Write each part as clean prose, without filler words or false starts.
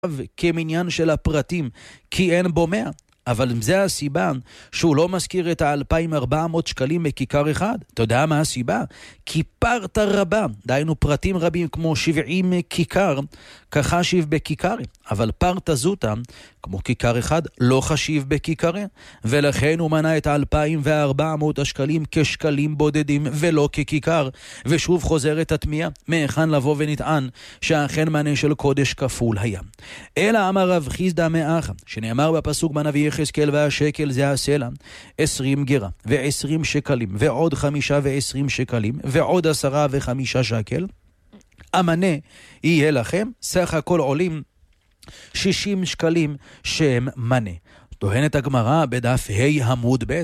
כמניין של הפרטים, כי אין בו 100. אבל זה הסיבה שהוא לא מזכיר את ה-2,400 שקלים בכיכר אחד. אתה יודע מה הסיבה? כי פרטה רבה, דהיינו פרטים רבים כמו 70 כיכר, כחשיב בכיכרי. אבל פרטה זוטה, כמו כיכר אחד, לא חשיב בכיכרי. ולכן הוא מנה את ה-2,400 השקלים כשקלים בודדים ולא ככיכר. ושוב חוזרת התמיהה, מהיכן לבוא ונטען שאכן מנה של קודש כפול היה. אלא אמר רב חיסדא מאחה, שנאמר בפסוק בנביא יחזקאל, והשקל זה הסלע, 20 גרה ו20 שקלים ועוד 5 ו20 שקלים ועוד 10 ו5 שקל, המנה יהיה לכם, סך הכל עולים 60 שקלים שהם מנה. טוענת הגמרא בדף ה' עמוד ב',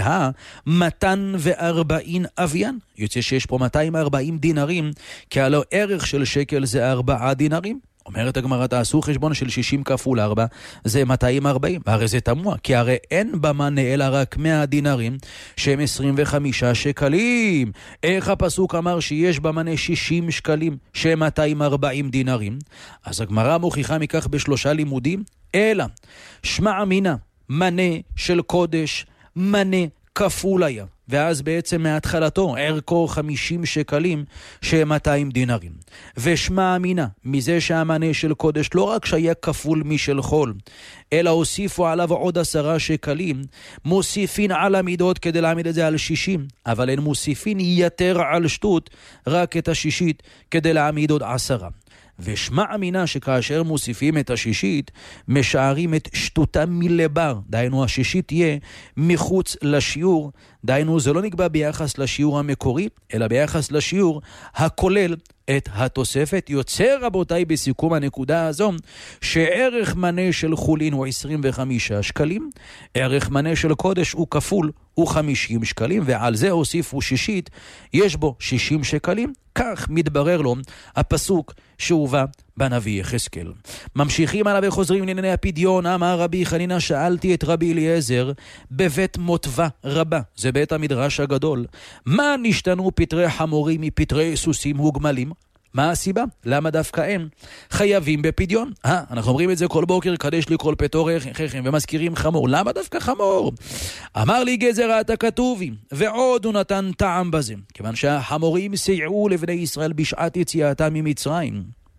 מתן ו40 אביין, יוצא שיש פה 240 דינרים, כי הלא ערך של שקל זה 4 דינרים. אומרת הגמרא, תעשו חשבון של 60 כפול 4, זה 240. הרי זה תמוה, כי הרי אין במנה אלא רק 100 דינרים, שהם 25 שקלים. איך הפסוק אמר שיש במנה 60 שקלים, שהם 240 דינרים? אז הגמרא מוכיחה מכך בשלושה לימודים, אלא שמע אמינה, מנה של קודש, מנה כפול היה. ואז בעצם מההתחלתו ערכו 50 שקלים שהם 200 דינרים. ושמע אמינה, מזה שהמנה של קודש לא רק שהיה כפול משל חול, אלא הוסיפו עליו עוד 10 שקלים, מוסיפין על המידות כדי להעמיד את זה על 60, אבל אין מוסיפין יתר על שטות, רק את השישית כדי להעמיד עוד 10. ושמע אמינה שכאשר מוסיפים את השישית, משערים את שטותם מלבר, דהיינו השישית תהיה מחוץ לשיעור, דהיינו זה לא נקבע ביחס לשיעור המקורי, אלא ביחס לשיעור הכולל את התוספת. יוצא רבותיי בסיכום הנקודה הזו, שערך מנה של חולין הוא 25 שקלים, ערך מנה של קודש הוא כפול, הוא 50 שקלים, ועל זה הוסיפו שישית, יש בו 60 שקלים, כך מתברר לו הפסוק שהובא בנביא יחזקאל. ממשיכים עליו וחוזרים לענייני הפדיון. אמר רבי חנינא, שאלתי את רבי אליעזר בבית מוטבא רבה, זה בית המדרש הגדול, מה נשתנו פטרי חמורים מפטרי סוסים וגמלים? מה הסיבה? למה דווקא הם חייבים בפדיון? אנחנו אומרים את זה כל בוקר, קדש לי כל פטור חכם, ומזכירים חמור. למה דווקא חמור? אמר לי גזירת הכתובים, ועוד הוא נתן טעם בזה, כיוון שהחמורים סייעו לבני ישראל בשעת יציאתם ממצרים.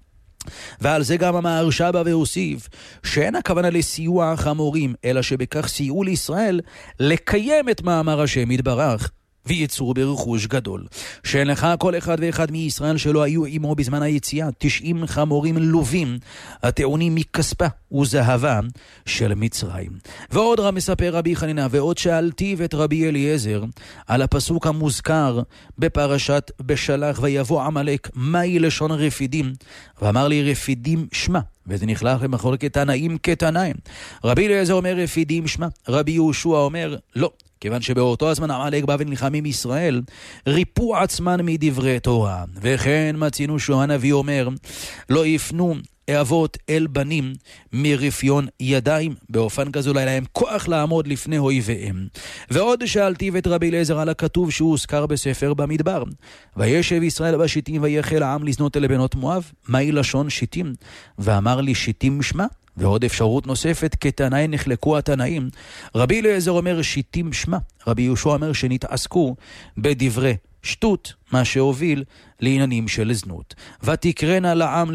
ועל זה גם המהרש"א בא והוסיף שאין הכוונה לסיוע החמורים, אלא שבכך סייעו לישראל לקיים את מאמר השם יתברך, ויצרו ברכוש גדול. שאין לך כל אחד ואחד מישראל שלא היו עמו בזמן היציאה 90 חמורים לובים, הטעונים מכספה וזהבה של מצרים. ועוד מספר רבי חנינא, ועוד שאלתיו את רבי אליעזר על הפסוק המוזכר בפרשת בשלח, ויבוא עמלק, מהי לשון רפידים? ואמר לי, רפידים שמה, וזה נכלל למחלוקת תנאים כתנאים. רבי אליעזר אומר רפידים שמה, רבי יהושע אומר לא, כיוון שבאותו הזמן עמלק בא ונלחם עם ישראל, ריפו עצמן מדברי תורה. וכן מצינו שהנביא אומר, לא יפנו אבות אל בנים מרפיון ידיים, באופן כזו לא היה להם כוח לעמוד לפני אויביהם. ועוד שאלתיו את רבי אליעזר על הכתוב שהוזכר בספר במדבר, וישב ישראל בשיטים ויחל העם לזנות אל בנות מואב, מהי לשון שיטים? ואמר לי, שיטים שמה. ועוד אפשרות נוספת, כתנאי נחלקו התנאים. רבי אליעזר אומר שיטים שמה, רבי יהושע אומר שנתעסקו בדברי שטות, מה שהוביל לעניינים של זנות. ותקרנה לעם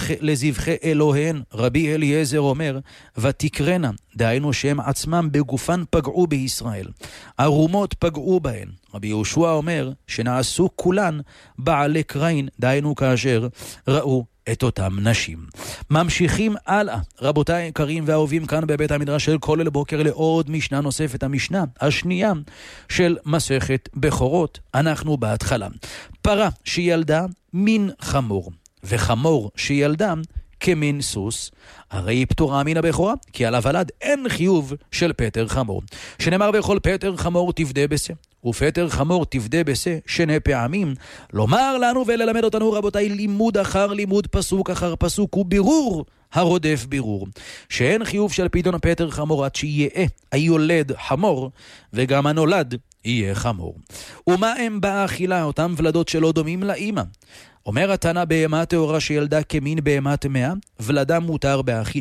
לזבחי אלוהיהן, רבי אליעזר אומר ותקרנה, דהיינו שהם עצמם בגופן פגעו בישראל, ערומות פגעו בהן. רבי יהושע אומר שנעשו כולן בעלי קרין, דהיינו כאשר ראו את אותם נשים. ממשיכים הלאה, רבותיי היקרים והאהובים, כאן בבית המדרש של כולל בוקר לעוד משנה נוספת, המשנה השנייה של מסכת בכורות. אנחנו בהתחלה, פרה שילדה מין חמור, וחמור שילדה כמין סוס, הרי היא פטורה מן הבכורה, כי על הוולד אין חיוב של פטר חמור, שנאמר בכל פטר חמור תפדה בשה, ופטר חמור תפדה בשה 2 פעמים. לומר לנו וללמד אותנו רבותיי, לימוד אחר לימוד, פסוק אחר פסוק, ובירור הרודף בירור, שאין חיוב של פדיון פטר חמור עד שיהיה היולד חמור, וגם הנולד יהיה חמור. ומה הם באכילה, אותם ולדות שלא דומים לאמא? אומר התנא בהמה טהורה שילדה כמין בהמה טמאה, ולדה מותר באכילה.